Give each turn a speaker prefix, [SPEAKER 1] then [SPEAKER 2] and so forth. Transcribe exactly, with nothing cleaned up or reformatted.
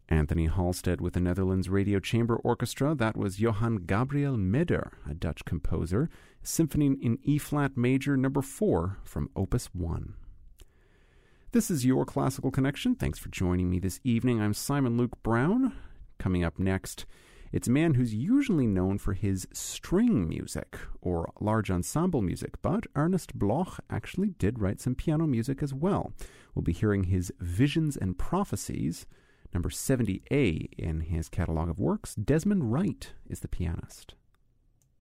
[SPEAKER 1] Anthony Halstead with the Netherlands Radio Chamber Orchestra. That was Johann Gabriel Meder, a Dutch composer. Symphony in E-flat major, number four, from Opus one. This is your Classical Connection. Thanks for joining me this evening. I'm Simon Luke Brown. Coming up next, it's a man who's usually known for his string music or large ensemble music, but Ernest Bloch actually did write some piano music as well. We'll be hearing his Visions and Prophecies, number seventy A in his catalog of works. Desmond Wright is the pianist.